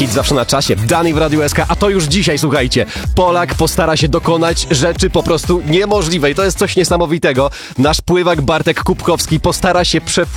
Hit zawsze na czasie, Dani w Radiu SK, a to już dzisiaj, słuchajcie, Polak postara się dokonać rzeczy po prostu niemożliwej. To jest coś niesamowitego. Nasz pływak Bartek Kubkowski postara się przepłynąć